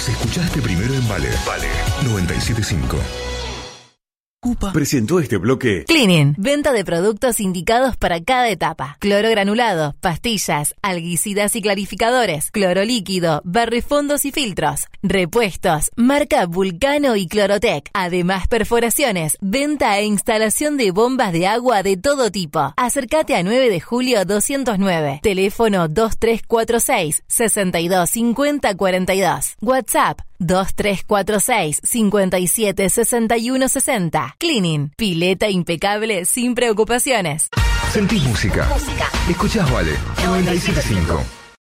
Nos escuchaste primero en Vale. Vale 97.5. UPA presentó este bloque. Cleaning, venta de productos indicados para cada etapa. Cloro granulado, pastillas, algicidas y clarificadores, cloro líquido, barrefondos y filtros. Repuestos, marca Vulcano y Clorotec. Además, perforaciones, venta e instalación de bombas de agua de todo tipo. Acércate a 9 de julio 209. Teléfono 2346 62 50 42. WhatsApp 2346 57 61 60. Cleaning, pileta impecable sin preocupaciones. Sentís música. Escuchás Vale 97.5.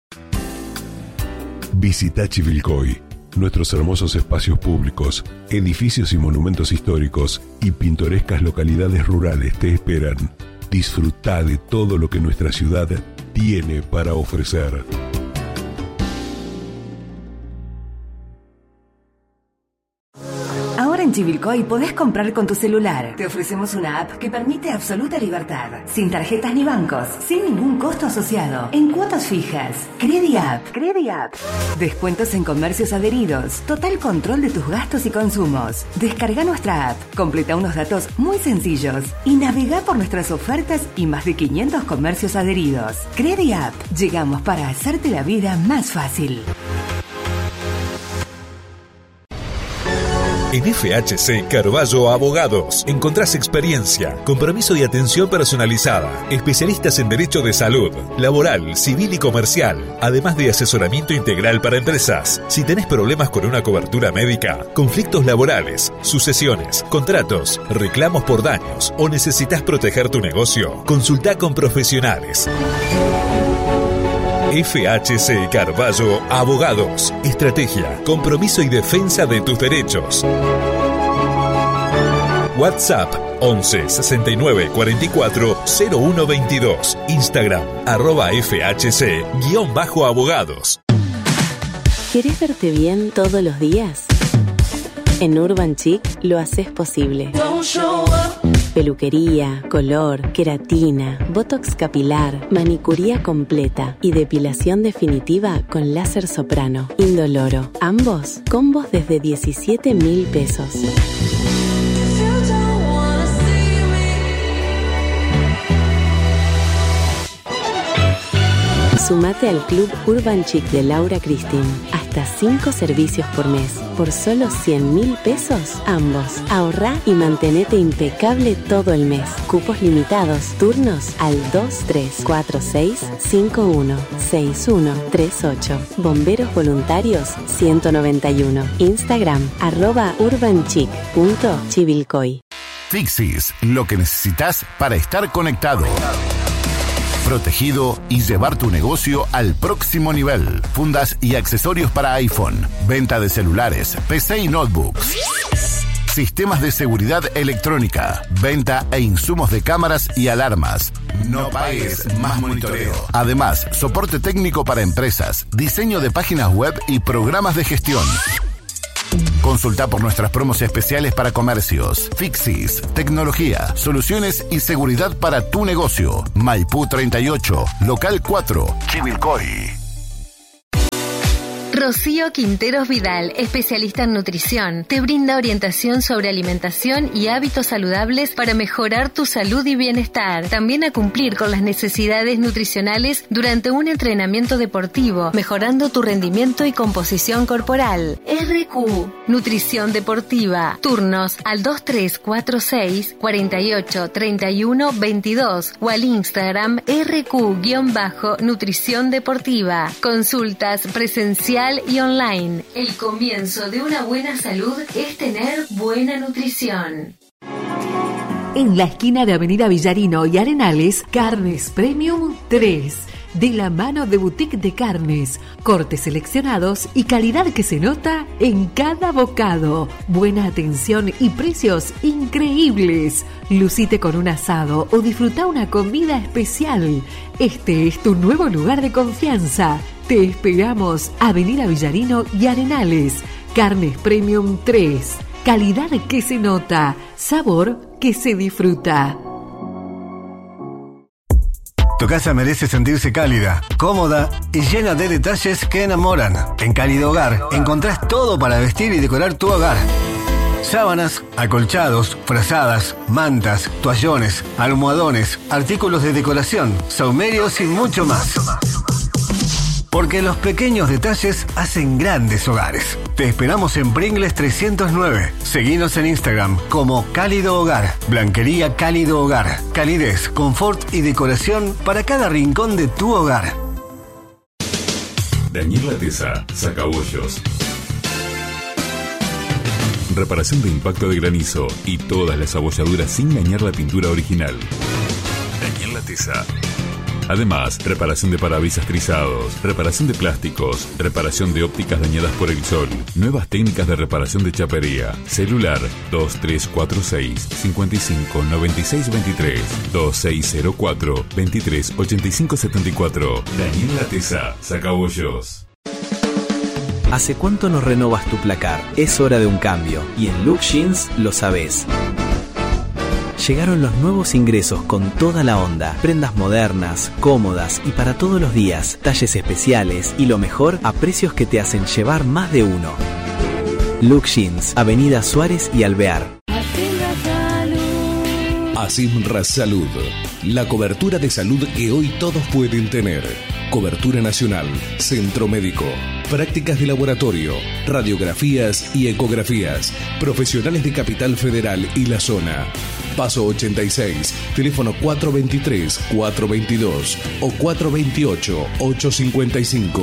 Visita Chivilcoy. Nuestros hermosos espacios públicos, edificios y monumentos históricos y pintorescas localidades rurales te esperan. Disfruta de todo lo que nuestra ciudad tiene para ofrecer. Ahora en Chivilcoy podés comprar con tu celular. Te ofrecemos una app que permite absoluta libertad, sin tarjetas ni bancos, sin ningún costo asociado, en cuotas fijas. CrediApp. Descuentos en comercios adheridos, total control de tus gastos y consumos. Descarga nuestra app, completa unos datos muy sencillos y navega por nuestras ofertas y más de 500 comercios adheridos. CrediApp. Llegamos para hacerte la vida más fácil. En FHC Carballo Abogados encontrás experiencia, compromiso y atención personalizada, especialistas en derecho de salud, laboral, civil y comercial, además de asesoramiento integral para empresas. Si tenés problemas con una cobertura médica, conflictos laborales, sucesiones, contratos, reclamos por daños o necesitas proteger tu negocio, consultá con profesionales. FHC Carballo Abogados. Estrategia, compromiso y defensa de tus derechos. WhatsApp 11 69 44 01 22. Instagram @FHC_abogados. ¿Querés verte bien todos los días? En Urban Chic lo haces posible. Peluquería, color, queratina, botox capilar, manicuría completa y depilación definitiva con láser soprano. Indoloro. Ambos, combos desde 17.000 pesos. Sumate al Club Urban Chic de Laura Cristín. Hasta 5 servicios por mes. Por solo 100.000 pesos, ambos. Ahorrá y mantenete impecable todo el mes. Cupos limitados. Turnos al 2346 51 6138. Bomberos voluntarios 191. Instagram @urbanchic.chivilcoy. Fixis, lo que necesitas para estar conectado, protegido y llevar tu negocio al próximo nivel. Fundas y accesorios para iPhone. Venta de celulares, PC y notebooks. Sistemas de seguridad electrónica. Venta e insumos de cámaras y alarmas. No pagues más monitoreo. Además, soporte técnico para empresas, diseño de páginas web y programas de gestión. Consulta por nuestras promos especiales para comercios. Fixis, tecnología, soluciones y seguridad para tu negocio. Maipú 38, local 4, Chivilcoy. Rocío Quinteros Vidal, especialista en nutrición, te brinda orientación sobre alimentación y hábitos saludables para mejorar tu salud y bienestar. También a cumplir con las necesidades nutricionales durante un entrenamiento deportivo, mejorando tu rendimiento y composición corporal. RQ, Nutrición Deportiva. Turnos al 2346 48 31 22 o al Instagram RQ_Nutrición Deportiva. Consultas presencial y online. El comienzo de una buena salud es tener buena nutrición. En la esquina de Avenida Villarino y Arenales, Carnes Premium 3. De la mano de Boutique de Carnes. Cortes seleccionados y calidad que se nota en cada bocado. Buena atención y precios increíbles. Lucite con un asado o disfruta una comida especial. Este es tu nuevo lugar de confianza. Te esperamos. Avenida Villarino y Arenales. Carnes Premium 3. Calidad que se nota. Sabor que se disfruta. Tu casa merece sentirse cálida, cómoda y llena de detalles que enamoran. En Cálido Hogar encontrás todo para vestir y decorar tu hogar. Sábanas, acolchados, frazadas, mantas, toallones, almohadones, artículos de decoración, saumerios y mucho más. Porque los pequeños detalles hacen grandes hogares. Te esperamos en Pringles 309. Seguinos en Instagram como Cálido Hogar. Blanquería Cálido Hogar. Calidez, confort y decoración para cada rincón de tu hogar. Daniel Latesa, Sacabollos. Reparación de impacto de granizo y todas las abolladuras sin dañar la pintura original. Daniel Latesa. Además, reparación de parabrisas trizados, reparación de plásticos, reparación de ópticas dañadas por el sol, nuevas técnicas de reparación de chapería. Celular 2346 55 96 23 2604 23 85 74. Daniel Latesa, Sacabollos. ¿Hace cuánto no renovas tu placar? Es hora de un cambio y en Look Jeans lo sabés. Llegaron los nuevos ingresos con toda la onda, prendas modernas, cómodas y para todos los días, talles especiales y lo mejor a precios que te hacen llevar más de uno. Look Jeans, Avenida Suárez y Alvear. Asimra Salud, la cobertura de salud que hoy todos pueden tener. Cobertura nacional, centro médico, prácticas de laboratorio, radiografías y ecografías, profesionales de Capital Federal y la zona. Paso 86, teléfono 423-422 o 428-855.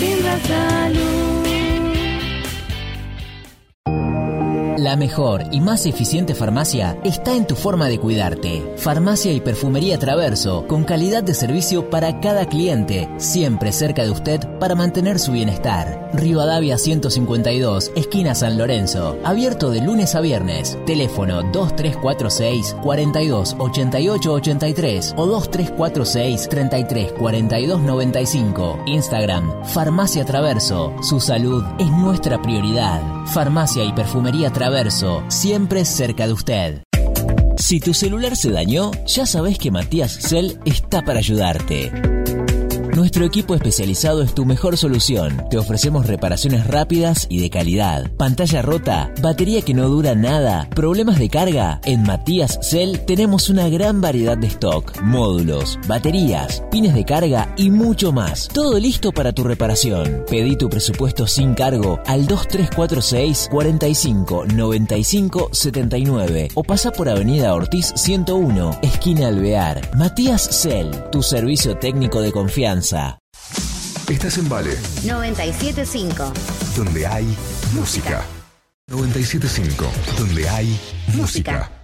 La mejor y más eficiente farmacia está en tu forma de cuidarte. Farmacia y Perfumería Traverso, con calidad de servicio para cada cliente, siempre cerca de usted para mantener su bienestar. Rivadavia 152, esquina San Lorenzo, abierto de lunes a viernes. Teléfono 2346 42 88 83 o 2346 33 42 95. Instagram, Farmacia Traverso. Su salud es nuestra prioridad. Farmacia y Perfumería Traverso, siempre cerca de usted. Si tu celular se dañó, ya sabes que Matías Cell está para ayudarte. Nuestro equipo especializado es tu mejor solución. Te ofrecemos reparaciones rápidas y de calidad. Pantalla rota, batería que no dura nada, problemas de carga. En Matías Cell tenemos una gran variedad de stock, módulos, baterías, pines de carga y mucho más. Todo listo para tu reparación. Pedí tu presupuesto sin cargo al 2346 45 95 79 o pasa por Avenida Ortiz 101, esquina Alvear. Matías Cell, tu servicio técnico de confianza. Estás en Vale 97.5, donde hay música. 97.5, donde hay música.